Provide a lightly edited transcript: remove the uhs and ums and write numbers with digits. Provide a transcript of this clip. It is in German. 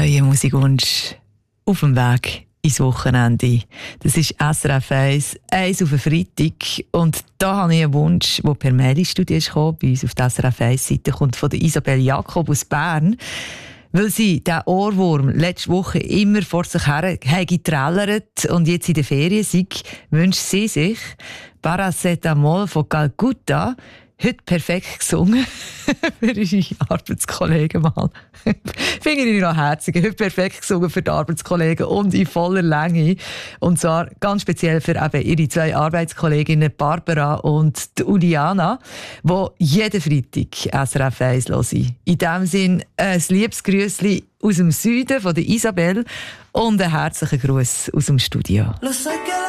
neuen Musikwunsch auf dem Weg ins Wochenende. Das ist SRF 1 auf den Freitag. Und da habe ich einen Wunsch, der per Mail ins Studio kam, bei uns auf der SRF 1-Seite, kommt von der Isabel Jakob aus Bern. Weil sie den Ohrwurm letzte Woche immer vor sich her getrellert und jetzt in der Ferien sei, wünscht sie sich Paracetamol von Calcutta, heute perfekt gesungen für ihre Arbeitskollegen mal. Finde ich noch herzig. Heute perfekt gesungen für die Arbeitskollegen und in voller Länge. Und zwar ganz speziell für eben ihre zwei Arbeitskolleginnen Barbara und die Uliana, die jeden Freitag SRF 1 hören. In diesem Sinn ein liebes Grüßli aus dem Süden von der Isabel und einen herzlichen Gruß aus dem Studio.